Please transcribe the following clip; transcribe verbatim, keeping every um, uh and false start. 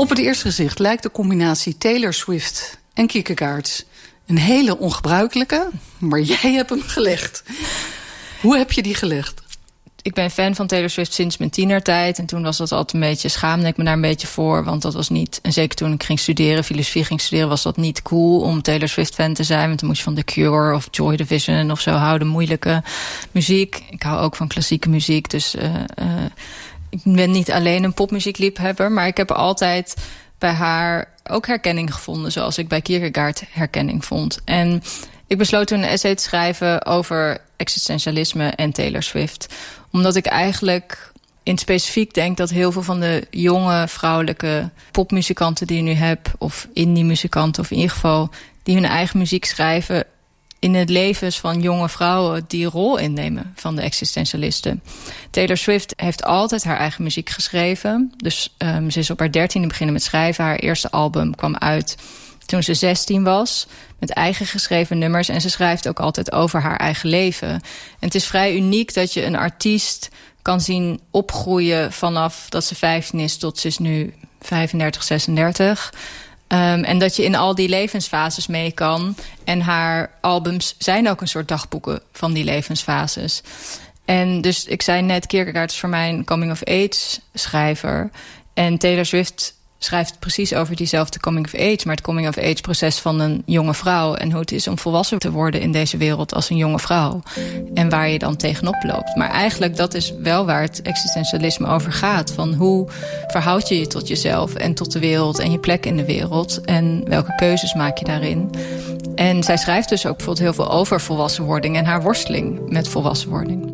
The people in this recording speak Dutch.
Op het eerste gezicht lijkt de combinatie Taylor Swift en Kierkegaard een hele ongebruikelijke, maar jij hebt hem gelegd. Hoe heb je die gelegd? Ik ben fan van Taylor Swift sinds mijn tienertijd. En toen was dat altijd een beetje, schaamde ik me daar een beetje voor. Want dat was niet, en zeker toen ik ging studeren, filosofie ging studeren, was dat niet cool om Taylor Swift fan te zijn. Want dan moest je van The Cure of Joy Division of zo houden. Moeilijke muziek. Ik hou ook van klassieke muziek. Dus uh, uh, ik ben niet alleen een popmuziekliefhebber. Maar ik heb er altijd bij haar ook herkenning gevonden. Zoals ik bij Kierkegaard herkenning vond. En ik besloot toen een essay te schrijven over existentialisme en Taylor Swift. Omdat ik eigenlijk in het specifiek denk dat heel veel van de jonge vrouwelijke popmuzikanten die je nu hebt, of indie muzikanten, of in ieder geval die hun eigen muziek schrijven, in het levens van jonge vrouwen die rol innemen van de existentialisten. Taylor Swift heeft altijd haar eigen muziek geschreven. Dus um, ze is op haar dertiende beginnen met schrijven. Haar eerste album kwam uit toen ze zestien was, met eigen geschreven nummers. En ze schrijft ook altijd over haar eigen leven. En het is vrij uniek dat je een artiest kan zien opgroeien vanaf dat ze vijftien is tot ze is nu vijfendertig, zesendertig. Um, en dat je in al die levensfases mee kan. En haar albums zijn ook een soort dagboeken van die levensfases. En dus ik zei net, Kierkegaard is voor mij een coming-of-age schrijver. En Taylor Swift schrijft precies over diezelfde coming-of-age, maar het coming-of-age proces van een jonge vrouw en hoe het is om volwassen te worden in deze wereld als een jonge vrouw. En waar je dan tegenop loopt. Maar eigenlijk dat is wel waar het existentialisme over gaat. Van hoe verhoud je je tot jezelf en tot de wereld en je plek in de wereld. En welke keuzes maak je daarin. En zij schrijft dus ook bijvoorbeeld heel veel over volwassenwording en haar worsteling met volwassenwording.